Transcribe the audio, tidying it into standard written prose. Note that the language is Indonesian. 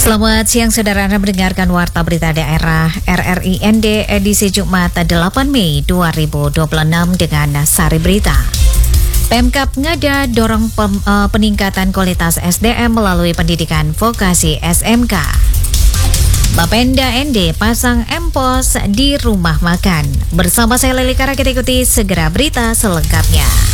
Selamat siang saudara, Anda mendengarkan Warta Berita Daerah RRI ND edisi Jumat 8 Mei 2026 dengan sari berita. Pemkab Ngada dorong peningkatan kualitas SDM melalui pendidikan vokasi SMK. Bapenda ND pasang empos di rumah makan. Bersama saya Leli Kara, kita ikuti segera berita selengkapnya.